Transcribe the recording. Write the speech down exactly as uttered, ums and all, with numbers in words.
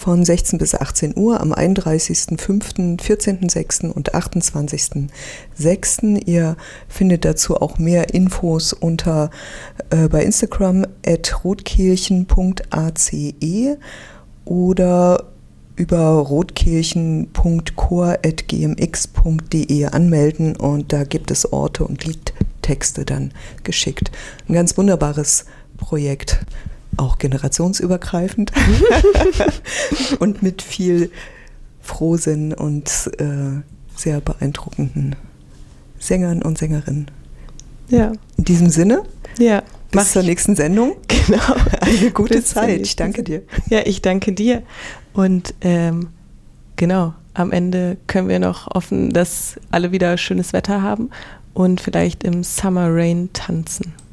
von sechzehn bis achtzehn Uhr am einunddreißigsten fünften, vierzehnten sechsten und achtundzwanzigsten sechsten Ihr findet dazu auch mehr Infos unter äh, bei Instagram at rotkirchen punkt a c e oder über rotkirchen punkt chor at g m x punkt d e anmelden und da gibt es Orte und Liedtexte dann geschickt. Ein ganz wunderbares Projekt, auch generationsübergreifend und mit viel Frohsinn und äh, sehr beeindruckenden Sängern und Sängerinnen. Ja. In diesem Sinne, ja, bis zur nächsten Sendung. Genau. Eine gute Zeit. Ich danke dir. Ja, ich danke dir. Und ähm, genau, am Ende können wir noch hoffen, dass alle wieder schönes Wetter haben und vielleicht im Summer Rain tanzen.